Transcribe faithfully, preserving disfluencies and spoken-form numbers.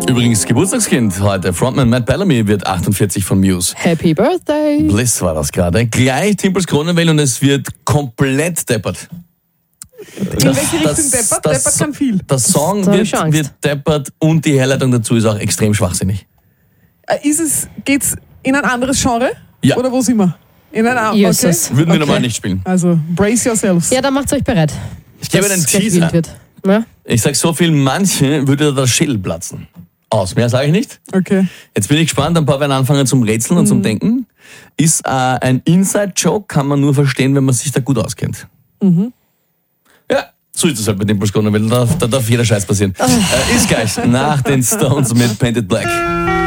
Übrigens Geburtstagskind heute. Frontman Matt Bellamy wird achtundvierzig von Muse. Happy Birthday. Bliss war das gerade. Gleich Timpels Kronenwelle und es wird komplett deppert. In welche Richtung deppert? das, Deppert kann viel. Der Song Da hab ich wird, Angst. wird deppert und die Herleitung dazu ist auch extrem schwachsinnig. Äh, Ist es, geht's in ein anderes Genre? Ja. Oder wo sind wir? In ein anderes, okay. Jesus. Würden wir Okay. normal nicht spielen. Also, brace yourselves. Ja, dann macht's euch bereit. Ich gebe dass einen gleich Teaser. wild wird. Ja? Ich sag so viel, manche würde der Schädel platzen. Aus, mehr sage ich nicht. Okay. Jetzt bin ich gespannt, ein paar werden anfangen zum Rätseln und zum Denken. Ist äh, ein Inside-Joke, kann man nur verstehen, wenn man sich da gut auskennt. Ja, so ist es halt mit dem Pulskone, weil da, da darf jeder Scheiß passieren. äh, ist gleich nach den Stones mit Painted Black.